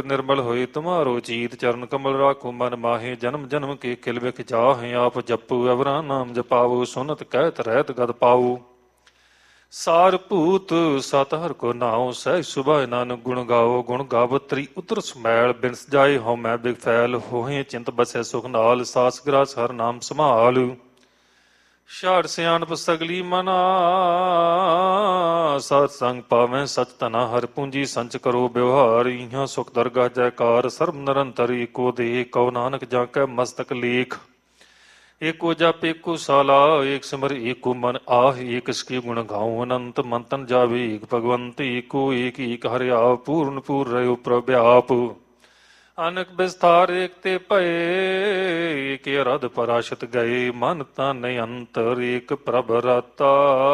निर्मल होए तुम्हारो चीत। चरण कमल राखो मन माहे, जन्म जन्म के किल बिख जाहे। आप जपो अवरा नाम जपाओ, सुनत कहत रहत गद पाओ। सार भूत सत हर को नाओ, सहज सुभाए नानक गुण गाओ। गुण गावत त्रि उतर समैल, बिनस जाए हों मैं बिग फैल। होहे चिंत बसै सुख नाल, सास ग्रास हर नाम संभाल। शार सियाणप सगली मना, सत संग पावै सच तना। हर पूंजी संच करो व्यवहार, इहाँ सुख दरगाह जयकार। सर्व निरंतर एको देह, कहो नानक जाकै मस्तक लेख। एको जप एको साला, एक सिमर एको मन आह। एक इसके गुण गाऊं अनंत, मंतन जावे एक भगवंत। एको एक हरि आप, पूर्ण पूर रहो प्रव्याप। अनक विस्तार एक ते भये, एक अरध पराशत गए। मन तन अंतर एक प्रभ रता,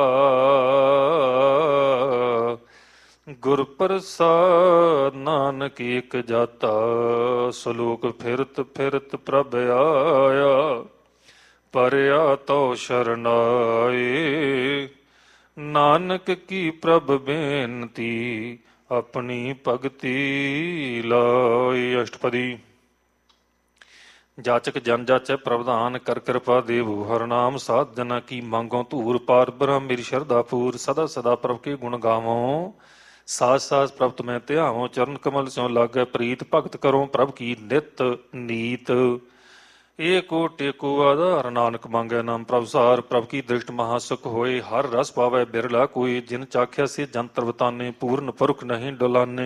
गुर प्रसाद नानक एक जाता। सलोक फिरत फिरत प्रभ आया, परया तो शरणाए। नानक की प्रभ बेनती, अपनी भगति लाए। अष्टपदी। जाचक जन जाचै प्रवधान, कर कृपा देवो हर नाम। साध जना की मांगो धूर, पार ब्रह्म मेरी श्रद्धा पूर। सदा सदा प्रभ के गुण गावो, सास सास प्रभ तुम्हें ध्यावो। चरण कमल स्यों लागै प्रीत, भगत करो प्रभ की नित नीत। एको टेको आधार, नानक मांगै नाम प्रभ सार। प्रभ की दृष्ट महासुख होए, हर रस पावै बिरला कोई। जिन चाख्या से जंतर बताने, पूर्ण पुरख नहीं डुलाने।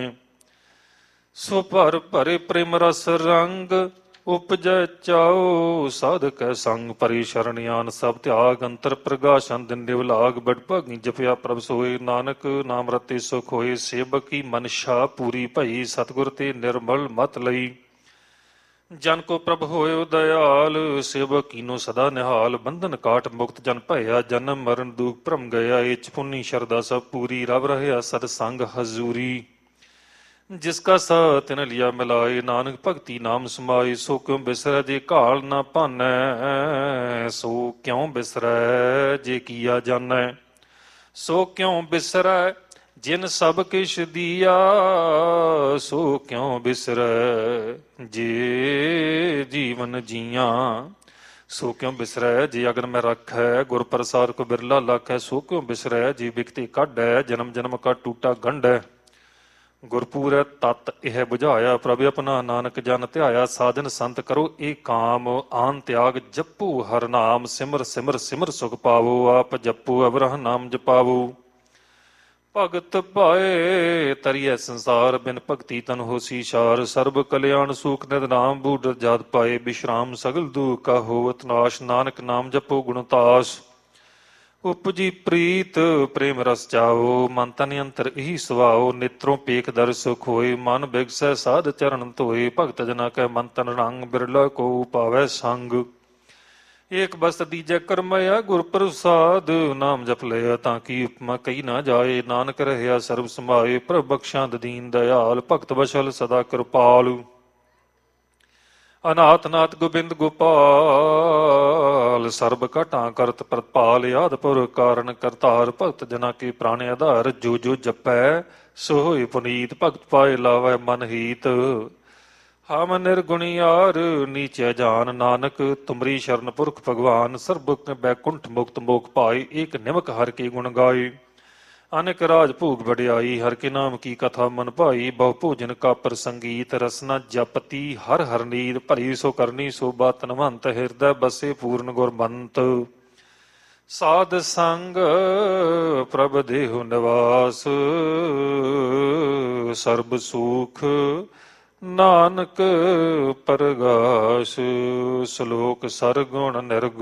सो भर भरे प्रेम रस रंग, उपजै चाओ साधक संग। परि शरण आन सब त्याग, अंतर प्रगाशन दिन निवलाग। बड़ भागी जपया प्रभ सोए, नानक नाम रते सुख होए। सेवक की मनशा पूरी भई, सतगुर ते निर्मल मत लई। जन को प्रभ होयो दयाल, सेवक कीनो सदा निहाल। बंधन काट मुक्त जन भया, जन्म मरण दुख भ्रम गया। इच पुन्नी शरदा सब पूरी, रब रहया सतसंग हजूरी। जिसका साथ तिन लिया मिलाए, नानक भगति नाम समाए। सो क्यों बिसरै जे घाल ना भानै, सो क्यों बिसरै जे किया जानै। सो क्यों बिसरै जिन सब किश दिया, सो क्यों बिसरै जे जीवन जिया। सो क्यों बिसरै जे अगन मैं रखै, गुर प्रसाद को बिरला लखै। सो क्यों बिसरै जे बिकते काढै, जन्म जन्म का टूटा गंढै। गुरपूरै तत् यह बुझाया, प्रभ अपना नानक जन ध्याया। साधन संत करो एक काम, आन त्याग जपो हर नाम। सिमर सिमर सिमर सुख पावो, आप जपो अवरह नाम जपावो। भगत पाए तरिए संसार, बिन भगति तन होसी शार। सर्ब कल्याण सूख निद नाम, बूढ़ जात पाए विश्राम। सगल दुख का होवत नाश, नानक नाम जपो गुणतास। उपजी प्रीत प्रेम रस चाओ, मन तन अंतर यही सुभाओ। नेत्रों पेख दर सुख होए, मन बिगसै साध चरण धोए। भगत जना कै मन तन रंग, बिरला को पावै संग। एक बस दीजै करमया, गुर प्रसाद नाम जप लिया। ताकि उपमा कही ना जाए, नानक रहया सर्व समाए। प्रभ बख्शांद दीन दयाल, भगत बशल सदा कृपाल। अनाथ नाथ गोबिंद गोपाल, सर्ब घटा करत प्रतपाल। आदिपुर कारण करतार, भगत जना के प्राण आधार। जो जो जपै सो होए पुनीत, भगत पाए लावै मन हीत। हम निर्गुणियार नीचे जान, नानक तुमरी शरण पुरख भगवान। सर्ब बैकुंठ मुक्त मोख पाए, एक निमक हर के गुण गाए। अनेक राज भोग बड़ियाई, हर के नाम की कथा मन भाई। बहु भोजन का प्रसंगीत, रसना जपति हर हर नीर। भरी सो करनी सो बात नवंत, हृदय बसे पूर्ण गुरमंत। साध संग प्रभ देहु निवास, सर्ब सुख नानक परगास। श्लोक सरगुण निर्गुण